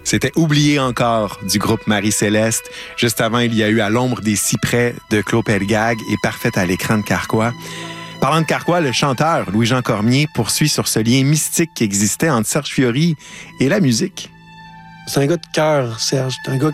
C'était Oublié encore du groupe Marie-Céleste. Juste avant, il y a eu À l'ombre des cyprès de Claude Pelgag et Parfaite à l'écran de Carquois. Parlant de Carquois, le chanteur Louis-Jean Cormier poursuit sur ce lien mystique qui existait entre Serge Fiori et la musique. C'est un gars de cœur, Serge. C'est un gars